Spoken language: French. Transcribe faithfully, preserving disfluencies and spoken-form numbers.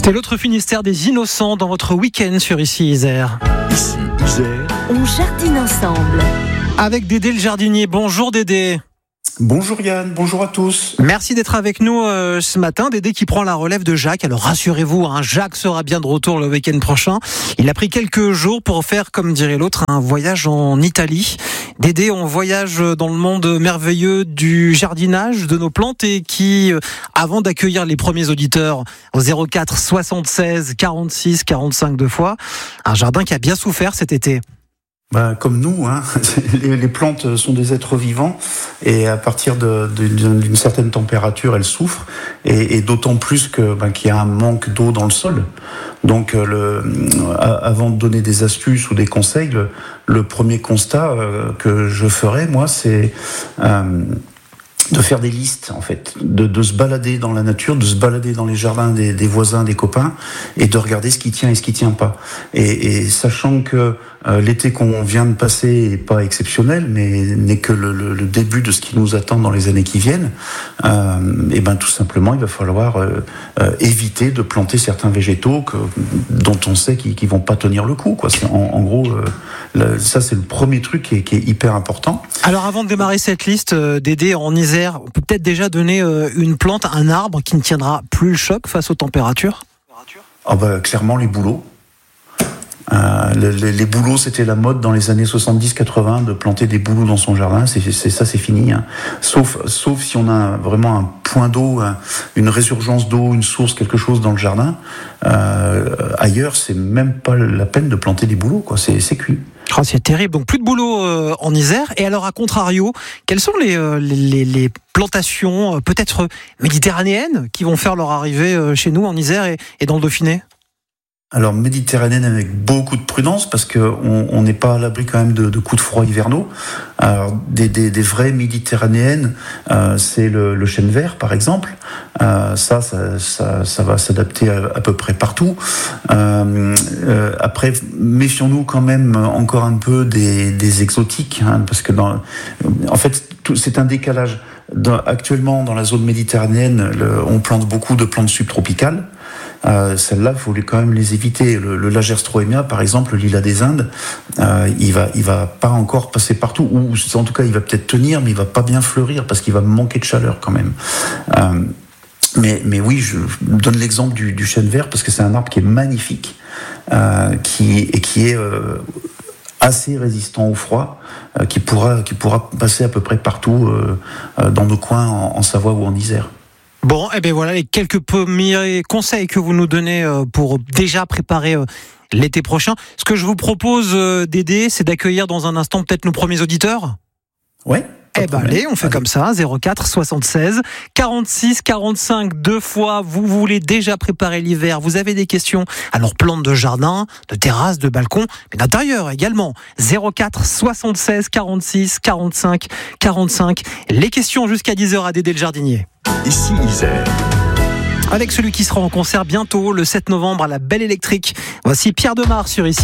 C'était l'autre Finistère des Innocents dans votre week-end sur Ici Isère. Ici Isère. On jardine ensemble. Avec Dédé le jardinier. Bonjour Dédé. Bonjour Yann, bonjour à tous. Merci d'être avec nous euh, ce matin. Dédé qui prend la relève de Jacques. Alors rassurez-vous, hein, Jacques sera bien de retour le week-end prochain. Il a pris quelques jours pour faire, comme dirait l'autre, un voyage en Italie. Dédé, on voyage dans le monde merveilleux du jardinage, de nos plantes et qui, euh, avant d'accueillir les premiers auditeurs au zéro quatre soixante-seize quarante-six quarante-cinq deux fois, un jardin qui a bien souffert cet été. Bah, comme nous, hein. les, les plantes sont des êtres vivants et à partir de, de, d'une certaine température, elles souffrent et, et d'autant plus que bah, qu'il y a un manque d'eau dans le sol. Donc, le, avant de donner des astuces ou des conseils, le, le premier constat euh, que je ferais, moi, c'est euh, de faire des listes, en fait, de, de se balader dans la nature, de se balader dans les jardins des, des voisins, des copains, et de regarder ce qui tient et ce qui tient pas. Et, et sachant que euh, l'été qu'on vient de passer n'est pas exceptionnel, mais n'est que le, le, le début de ce qui nous attend dans les années qui viennent, euh, et ben tout simplement, il va falloir euh, euh, éviter de planter certains végétaux que, dont on sait qu'ils, qu'ils vont pas tenir le coup, quoi. C'est, en, en gros, euh, là, ça c'est le premier truc qui est, qui est hyper important. Alors avant de démarrer cette liste, euh, Dédé, en Isère, on peut peut-être déjà donner euh, une plante, un arbre qui ne tiendra plus le choc face aux températures. Ah bah, clairement les bouleaux. Euh, les, les bouleaux, c'était la mode dans les années soixante-dix quatre-vingts de planter des bouleaux dans son jardin. C'est, c'est ça, c'est fini. Hein. Sauf, sauf si on a vraiment un point d'eau, un, une résurgence d'eau, une source, quelque chose dans le jardin. Euh, ailleurs, c'est même pas la peine de planter des bouleaux, quoi. C'est, c'est cuit. Oh, c'est terrible. Donc plus de boulot euh, en Isère. Et alors à contrario, quelles sont les, euh, les, les plantations euh, peut-être méditerranéennes qui vont faire leur arrivée euh, chez nous en Isère et, et dans le Dauphiné ? Alors méditerranéenne avec beaucoup de prudence parce que on, on n'est pas à l'abri quand même de, de coups de froid hivernaux. Alors des, des, des vraies méditerranéennes, euh, c'est le, le chêne vert par exemple. Euh, ça, ça, ça, ça va s'adapter à, à peu près partout. Euh, euh, après, méfions-nous quand même encore un peu des, des exotiques, hein, parce que dans, en fait, tout, c'est un décalage. Dans, actuellement, dans la zone méditerranéenne, le, on plante beaucoup de plantes subtropicales. Euh, celles-là, il faut quand même les éviter. Le, le Lagerstroemia, par exemple, le lilas des Indes, euh, il va, il va pas encore passer partout, ou en tout cas, il va peut-être tenir, mais il va pas bien fleurir parce qu'il va manquer de chaleur quand même. Euh, mais, mais oui, je donne l'exemple du, du chêne vert parce que c'est un arbre qui est magnifique, euh, qui et qui est euh, assez résistant au froid, euh, qui pourra, qui pourra passer à peu près partout euh, euh, dans nos coins en, en Savoie ou en Isère. Bon, et eh bien voilà les quelques premiers conseils que vous nous donnez pour déjà préparer l'été prochain. Ce que je vous propose, Dédé, c'est d'accueillir dans un instant peut-être nos premiers auditeurs. Oui. Eh ben allez, on fait allez. Comme ça, zéro quatre soixante-seize quarante-six quarante-cinq deux fois. Vous voulez déjà préparer l'hiver, vous avez des questions. Alors plantes de jardin, de terrasse, de balcon, mais d'intérieur également. zéro quatre soixante-seize quarante-six quarante-cinq quarante-cinq. Les questions jusqu'à dix heures à Dédé le jardinier. Ici Isère. Avec celui qui sera en concert bientôt, le sept novembre, à la Belle Électrique. Voici Pierre Demar sur Ici.